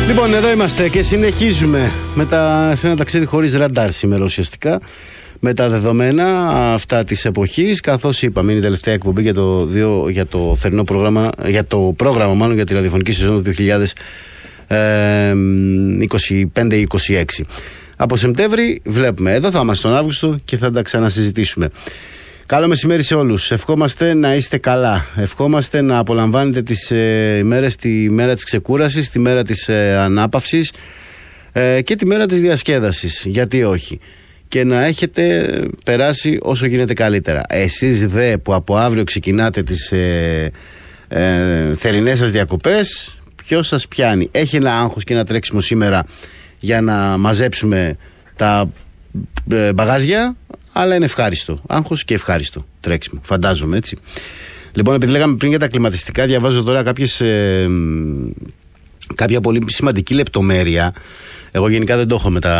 Λοιπόν, εδώ είμαστε και συνεχίζουμε σε ένα ταξίδι χωρίς ραντάρ σήμερα ουσιαστικά, με τα δεδομένα αυτά της εποχής, καθώς είπαμε είναι η τελευταία εκπομπή για το θερινό πρόγραμμα, για το πρόγραμμα μάλλον για τη ραδιοφωνική σεζόν του 2025-26. Από Σεπτέμβρη βλέπουμε, εδώ θα είμαστε τον Αύγουστο και θα τα ξανασυζητήσουμε. Καλό μεσημέρι σε όλους. Ευχόμαστε να είστε καλά. Ευχόμαστε να απολαμβάνετε τις ημέρες, τη μέρα της ξεκούρασης, τη μέρα της ανάπαυσης και τη μέρα της διασκέδασης. Γιατί όχι. Και να έχετε περάσει όσο γίνεται καλύτερα. Εσείς δε που από αύριο ξεκινάτε τις θερινές σας διακοπές, ποιος σας πιάνει? Έχει ένα άγχος και ένα τρέξιμο σήμερα για να μαζέψουμε τα μπαγάζια, αλλά είναι ευχάριστο. Άγχος και ευχάριστο τρέξιμο, φαντάζομαι, έτσι. Λοιπόν, επειδή λέγαμε πριν για τα κλιματιστικά, διαβάζω τώρα κάποια πολύ σημαντική λεπτομέρεια. Εγώ γενικά δεν το έχω με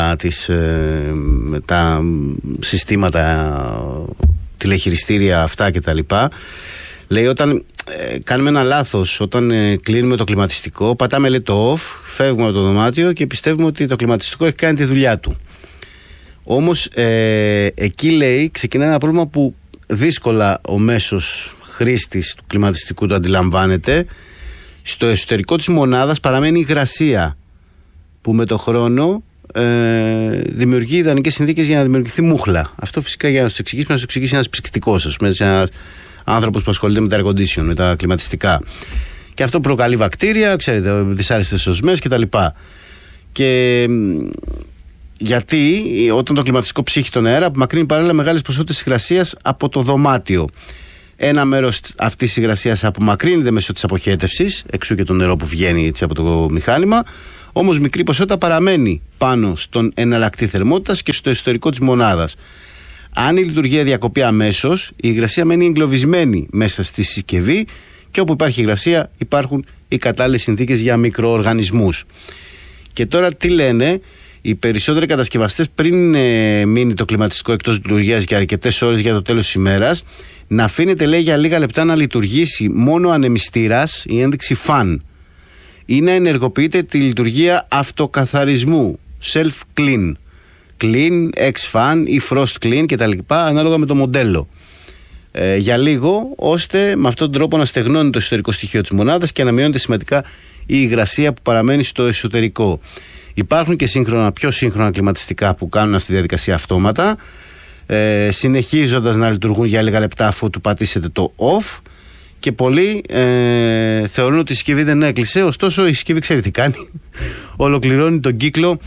τα συστήματα τηλεχειριστήρια αυτά κτλ. Λέει όταν κάνουμε ένα λάθος, όταν κλείνουμε το κλιματιστικό, πατάμε λέει το off, φεύγουμε από το δωμάτιο και πιστεύουμε ότι το κλιματιστικό έχει κάνει τη δουλειά του. Όμως εκεί λέει ξεκινάει ένα πρόβλημα που δύσκολα ο μέσος χρήστης του κλιματιστικού το αντιλαμβάνεται. Στο εσωτερικό της μονάδας παραμένει υγρασία που με το χρόνο δημιουργεί ιδανικές συνθήκες για να δημιουργηθεί μούχλα. Αυτό φυσικά για να το εξηγήσουμε, να το εξηγήσει ένας ψυκτικός, ας πούμε, ένας άνθρωπος που ασχολείται με τα air condition, με τα κλιματιστικά. Και αυτό προκαλεί βακτήρια, ξέρετε, δυσάρεστες οσμές κτλ. Και γιατί όταν το κλιματιστικό ψύχει τον αέρα, απομακρύνει παράλληλα μεγάλες ποσότητες υγρασίας από το δωμάτιο. Ένα μέρος αυτής της υγρασίας απομακρύνεται μέσω της αποχέτευσης, εξού και το νερό που βγαίνει έτσι από το μηχάνημα. Όμως μικρή ποσότητα παραμένει πάνω στον εναλλακτή θερμότητας και στο εσωτερικό της μονάδας. Αν η λειτουργία διακοπεί αμέσως, η υγρασία μένει εγκλωβισμένη μέσα στη συσκευή και όπου υπάρχει υγρασία υπάρχουν οι κατάλληλες συνθήκες για μικροοργανισμούς. Και τώρα τι λένε? Οι περισσότεροι κατασκευαστές πριν μείνει το κλιματιστικό εκτός λειτουργίας για αρκετές ώρες για το τέλος της ημέρας, να αφήνεται λέει για λίγα λεπτά να λειτουργήσει μόνο ανεμιστήρας, η ένδειξη fan, ή να ενεργοποιείται τη λειτουργία αυτοκαθαρισμού, self-clean, clean, ex-fan ή frost clean κτλ. Ανάλογα με το μοντέλο. Για λίγο, ώστε με αυτόν τον τρόπο να στεγνώνει το εσωτερικό στοιχείο της μονάδας και να μειώνεται σημαντικά η υγρασία που παραμένει στο εσωτερικό. Υπάρχουν και πιο σύγχρονα κλιματιστικά που κάνουν αυτή τη διαδικασία αυτόματα, συνεχίζοντας να λειτουργούν για λίγα λεπτά αφού του πατήσετε το off, και πολλοί θεωρούν ότι η συσκευή δεν έκλεισε. Ωστόσο η συσκευή ξέρει τι κάνει. Ολοκληρώνει τον κύκλο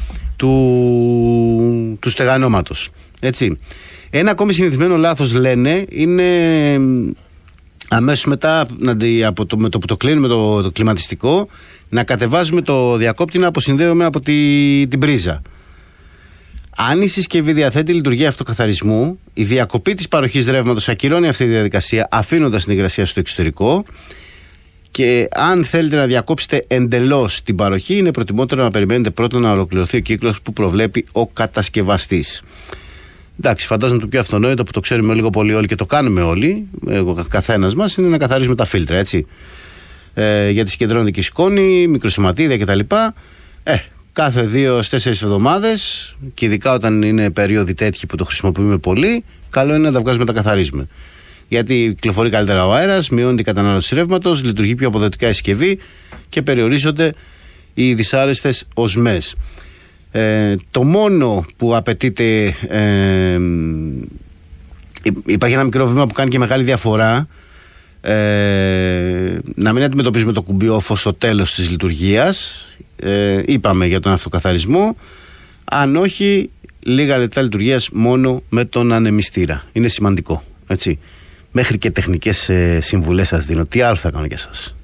του στεγανώματος. Έτσι. Ένα ακόμη συνηθισμένο λάθος λένε είναι αμέσως μετά με το που το κλείνουμε το κλιματιστικό να κατεβάζουμε το διακόπτη, να αποσυνδέουμε από την πρίζα. Αν η συσκευή διαθέτει λειτουργία αυτοκαθαρισμού, η διακοπή της παροχής ρεύματος ακυρώνει αυτή τη διαδικασία, αφήνοντας την υγρασία στο εξωτερικό. Και αν θέλετε να διακόψετε εντελώς την παροχή, είναι προτιμότερο να περιμένετε πρώτα να ολοκληρωθεί ο κύκλος που προβλέπει ο κατασκευαστής. Εντάξει, φαντάζομαι το πιο αυτονόητο που το ξέρουμε λίγο πολύ όλοι και το κάνουμε όλοι, ο καθένας μας, είναι να καθαρίζουμε τα φίλτρα, έτσι. Γιατί συγκεντρώνεται και η σκόνη, μικροσωματίδια κτλ. Κάθε 2-4 εβδομάδες, και ειδικά όταν είναι περίοδοι τέτοιοι που το χρησιμοποιούμε πολύ, καλό είναι να τα βγάζουμε, τα καθαρίζουμε. Γιατί κυκλοφορεί καλύτερα ο αέρας, μειώνει την κατανάλωση ρεύματος, λειτουργεί πιο αποδοτικά η συσκευή και περιορίζονται οι δυσάρεστες οσμές. Το μόνο που απαιτείται, υπάρχει ένα μικρό βήμα που κάνει και μεγάλη διαφορά, να μην αντιμετωπίζουμε το κουμπί off στο τέλος της λειτουργίας. Είπαμε για τον αυτοκαθαρισμό. Αν όχι, λίγα λεπτά λειτουργίας μόνο με τον ανεμιστήρα. Είναι σημαντικό, έτσι. Μέχρι και τεχνικές συμβουλές σας δίνω. Τι άλλο θα κάνω για σας?